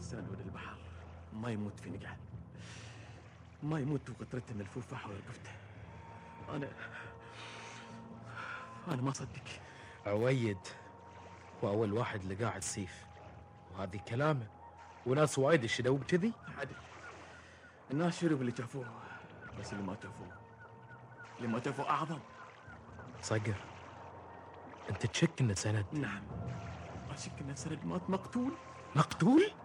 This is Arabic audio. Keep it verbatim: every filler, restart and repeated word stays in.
إنسان ولد البحر ما يموت في نقعه، ما يموت وقطرته ملفوفة حول رقبته. أنا أنا ما أصدق. عويد هو أول واحد اللي قاعد سيف، وهذه كلامه، وناس وايد شدوا بكذي. عدل، الناس شربوا اللي شافوه، بس اللي ما شافوه اللي ما شافوه أعظم. صقر، أنت تشك إن سند؟ نعم، أشك إن سند مات مقتول. مقتول؟